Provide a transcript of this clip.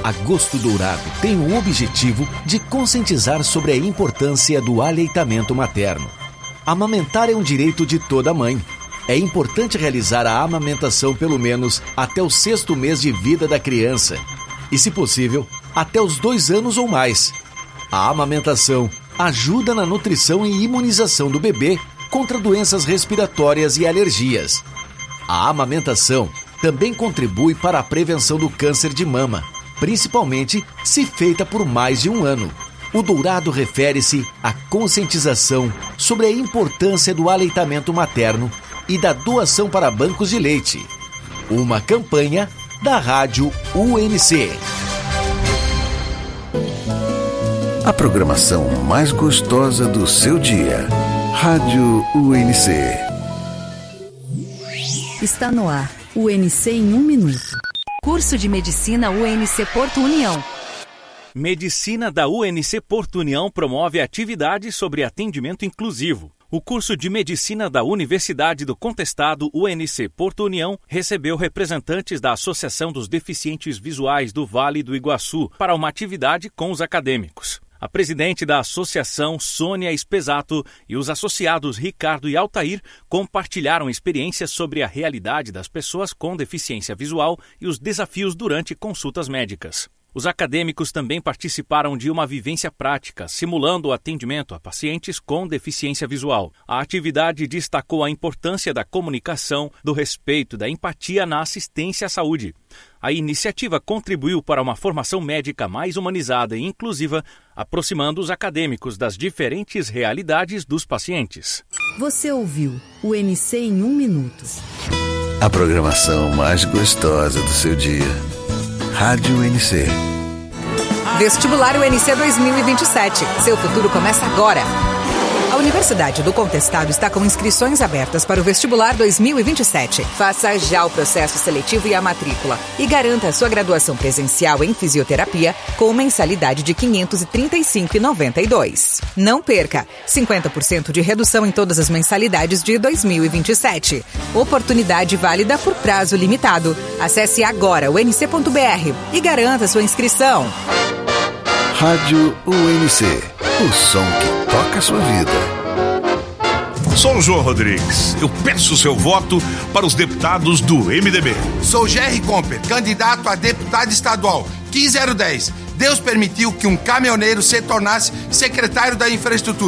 Agosto Dourado tem o objetivo de conscientizar sobre a importância do aleitamento materno. Amamentar é um direito de toda mãe. É importante realizar a amamentação pelo menos até o 6º mês de vida da criança e, se possível, até os 2 anos ou mais. A amamentação ajuda na nutrição e imunização do bebê contra doenças respiratórias e alergias. A amamentação também contribui para a prevenção do câncer de mama, principalmente se feita por mais de 1 ano. O Dourado refere-se à conscientização sobre a importância do aleitamento materno e da doação para bancos de leite. Uma campanha da Rádio UNC. A programação mais gostosa do seu dia. Rádio UNC. Está no ar. UNC em 1 minuto. Curso de Medicina UNC Porto União. Medicina da UNC Porto União promove atividades sobre atendimento inclusivo. O curso de Medicina da Universidade do Contestado UNC Porto União recebeu representantes da Associação dos Deficientes Visuais do Vale do Iguaçu para uma atividade com os acadêmicos. A presidente da associação, Sônia Espesato, e os associados Ricardo e Altair compartilharam experiências sobre a realidade das pessoas com deficiência visual e os desafios durante consultas médicas. Os acadêmicos também participaram de uma vivência prática, simulando o atendimento a pacientes com deficiência visual. A atividade destacou a importância da comunicação, do respeito e da empatia na assistência à saúde. A iniciativa contribuiu para uma formação médica mais humanizada e inclusiva, aproximando os acadêmicos das diferentes realidades dos pacientes. Você ouviu o UNC em 1 minuto. A programação mais gostosa do seu dia. Rádio UNC. Vestibular UNC 2027. Seu futuro começa agora. A Universidade do Contestado está com inscrições abertas para o Vestibular 2027. Faça já o processo seletivo e a matrícula e garanta a sua graduação presencial em fisioterapia com mensalidade de R$ 535,92. Não perca! 50% de redução em todas as mensalidades de 2027. Oportunidade válida por prazo limitado. Acesse agora unc.br e garanta sua inscrição. Rádio UNC. O som que toca a sua vida. Sou o João Rodrigues. Eu peço o seu voto para os deputados do MDB. Sou Jerry Comper, candidato a deputado estadual 15010. Deus permitiu que um caminhoneiro se tornasse secretário da infraestrutura.